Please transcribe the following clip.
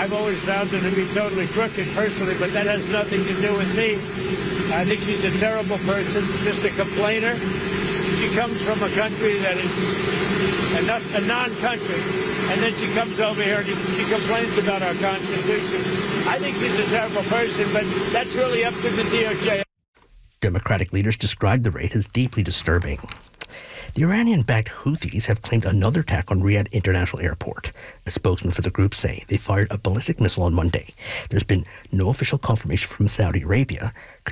I've always found her to be totally crooked personally, but that has nothing to do with me. I think she's a terrible person, just a complainer. She comes from a country that is a non-country, and then she comes over here and she complains about our Constitution. I think she's a terrible person, but that's really up to the DOJ. Democratic leaders described the raid as deeply disturbing. The Iranian-backed Houthis have claimed another attack on Riyadh International Airport. A spokesman for the group say they fired a ballistic missile on Monday. There's been no official confirmation from Saudi Arabia.